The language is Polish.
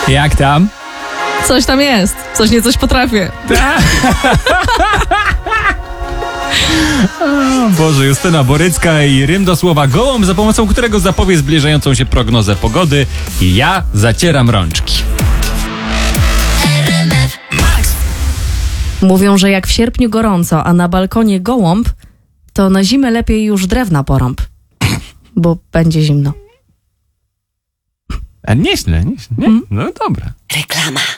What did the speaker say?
Jak tam? Coś tam jest. Coś nie coś potrafię. O Boże, Justyna Borycka i rym do słowa gołąb, za pomocą którego zapowie zbliżającą się prognozę pogody. I ja zacieram rączki. Mówią, że jak w sierpniu gorąco, a na balkonie gołąb, to na zimę lepiej już drewna porąb. Bo będzie zimno. A nieźle, nieźle. Nie? No dobra. Reklama.